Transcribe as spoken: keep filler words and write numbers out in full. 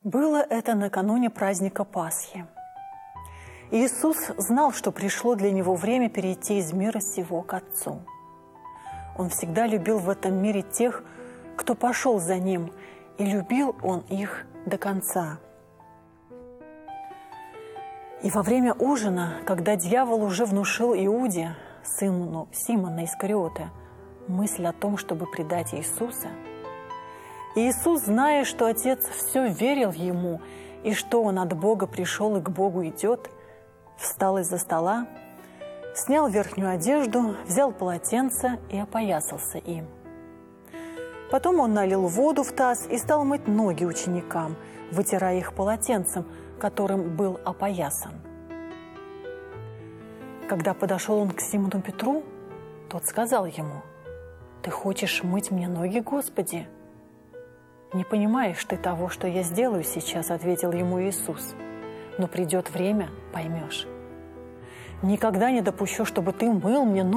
Было это накануне праздника Пасхи. Иисус знал, что пришло для Него время перейти из мира сего к Отцу. Он всегда любил в этом мире тех, кто пошел за Ним, и любил Он их до конца. И во время ужина, когда дьявол уже внушил Иуде, сыну Симона Искариота, мысль о том, чтобы предать Иисуса, Иисус, зная, что Отец все верил Ему, и что Он от Бога пришел и к Богу идет, встал из-за стола, снял верхнюю одежду, взял полотенце и опоясался им. Потом Он налил воду в таз и стал мыть ноги ученикам, вытирая их полотенцем, которым был опоясан. Когда подошел Он к Симону Петру, тот сказал Ему: «Ты хочешь мыть мне ноги, Господи?» «Не понимаешь ты того, что я сделаю сейчас», — ответил ему Иисус. «Но придет время, поймешь. Никогда не допущу, чтобы ты мыл мне ноги».